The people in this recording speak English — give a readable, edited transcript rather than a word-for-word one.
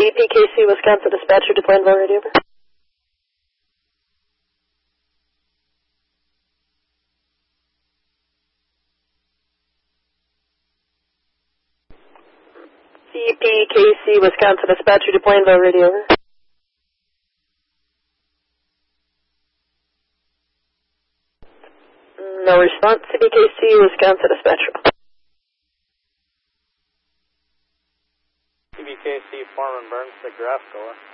CPKC, Wisconsin dispatcher to Plainville Radio. CPKC, Wisconsin dispatcher to Plainville Radio. No response. CPKC, Wisconsin dispatcher. CBKC, Foreman Burns, the Graph Goer.